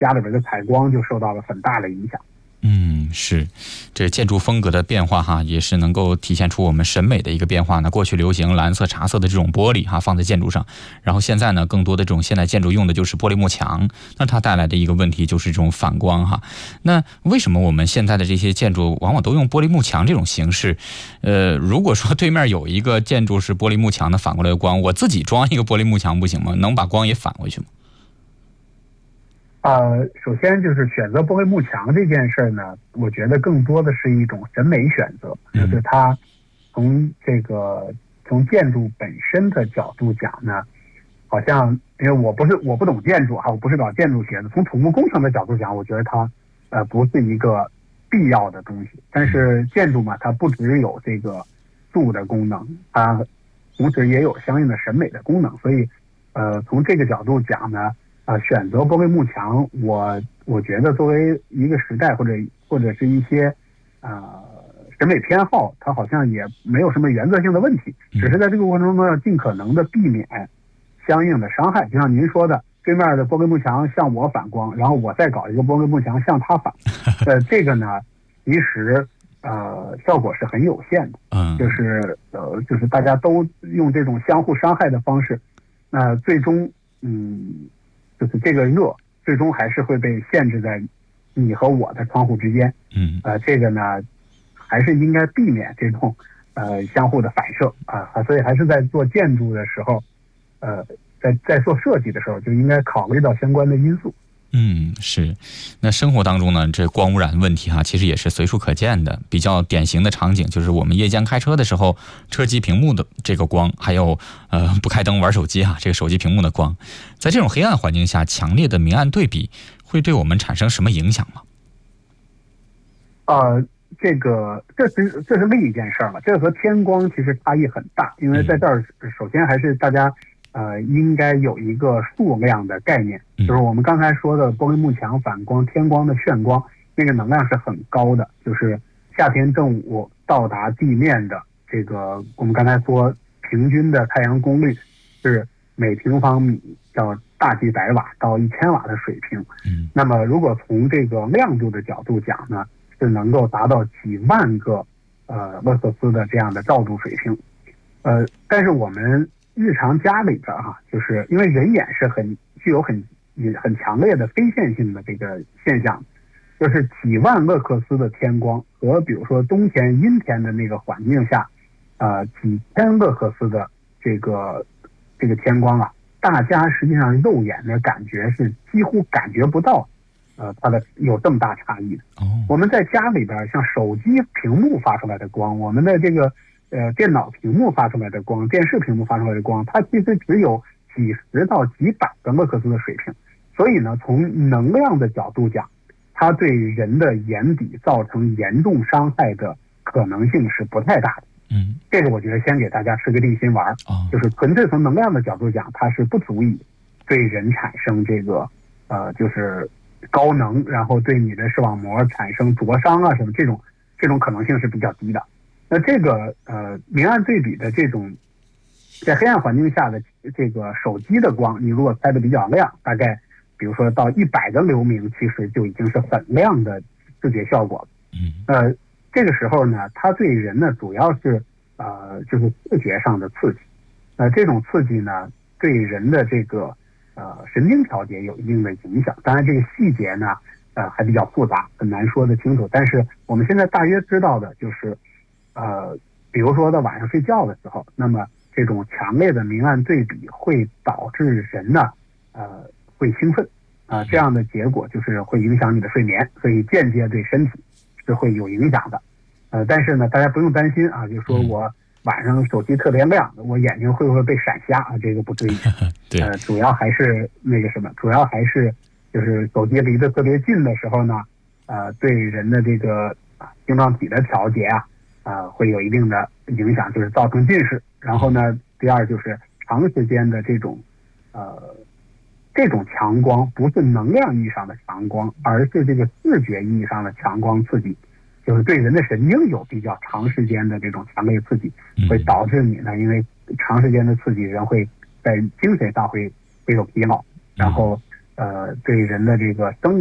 家里边的采光就受到了很大的影响。 是，这建筑风格的变化哈，也是能够体现出我们审美的一个变化呢。过去流行蓝色、茶色的这种玻璃哈，放在建筑上，然后现在呢，更多的这种现代建筑用的就是玻璃幕墙，那它带来的一个问题就是这种反光哈。那为什么我们现在的这些建筑往往都用玻璃幕墙这种形式？如果说对面有一个建筑是玻璃幕墙的反过来的光，我自己装一个玻璃幕墙不行吗？能把光也反回去吗？ 首先就是选择玻璃幕墙这件事呢，我觉得更多的是一种审美选择，就是它从建筑本身的角度讲呢，好像因为我不懂建筑我不是搞建筑学的，从土木工程的角度讲，我觉得它不是一个必要的东西。但是建筑嘛，它不只有这个住的功能，它同时也有相应的审美的功能，所以从这个角度讲呢。选择玻璃幕墙，我觉得作为一个时代或者是一些审美偏好，它好像也没有什么原则性的问题，只是在这个过程中要尽可能的避免相应的伤害。就像您说的，对面的玻璃幕墙向我反光，然后我再搞一个玻璃幕墙向他反，这个呢，其实效果是很有限的。就是大家都用这种相互伤害的方式，最终就是这个热最终还是会被限制在你和我的窗户之间。这个呢还是应该避免这种相互的反射所以还是在做建筑的时候，在做设计的时候就应该考虑到相关的因素。 是。那生活当中呢，这光污染问题其实也是随处可见的。比较典型的场景就是我们夜间开车的时候，车机屏幕的这个光，还有不开灯玩手机这个手机屏幕的光，在这种黑暗环境下，强烈的明暗对比会对我们产生什么影响吗？ 这是另一件事了。这和天光其实差异很大，因为在这儿首先还是大家应该有一个数量的概念，就是我们刚才说的玻璃幕墙反光、天光的眩光，那个能量是很高的，就是夏天正午到达地面的这个，我们刚才说平均的太阳功率是每平方米叫大几百瓦到1000瓦的水平。那么如果从这个亮度的角度讲呢，是能够达到几万个勒克斯的这样的照度水平。但是我们日常家里边就是因为人眼是具有很强烈的非线性的这个现象，就是几万勒克斯的天光和比如说冬天阴天的那个环境下，几千勒克斯的这个天光大家实际上肉眼的感觉是几乎感觉不到它的有这么大差异的。我们在家里边像手机屏幕发出来的光，我们的这个电脑屏幕发出来的光，电视屏幕发出来的光，它其实只有几十到几百个勒克斯的水平。所以呢，从能量的角度讲，它对人的眼底造成严重伤害的可能性是不太大的。这个我觉得先给大家吃个定心丸，就是纯粹从能量的角度讲，它是不足以对人产生这个就是高能，然后对你的视网膜产生灼伤什么这种可能性是比较低的。那这个明暗对比的这种在黑暗环境下的这个手机的光，你如果开的比较亮，大概比如说到100个流明，其实就已经是很亮的视觉效果了。这个时候呢，它对人呢主要是就是视觉上的刺激。这种刺激呢对人的这个神经调节有一定的影响。当然这个细节呢还比较复杂，很难说得清楚。但是我们现在大约知道的就是比如说到晚上睡觉的时候，那么这种强烈的明暗对比会导致人呢会兴奋这样的结果就是会影响你的睡眠，所以间接对身体是会有影响的。但是呢大家不用担心就是说我晚上手机特别亮，我眼睛会不会被闪瞎这个不对。主要还是那个什么，主要还是就是手机离得特别近的时候呢对人的这个晶状体的调节会有一定的影响，就是造成近视。然后呢第二就是长时间的这种强光，不是能量意义上的强光，而是这个视觉意义上的强光刺激，就是对人的神经有比较长时间的这种强烈刺激，会导致你呢，因为长时间的刺激，人会在精神上会有疲劳，然后对人的这个生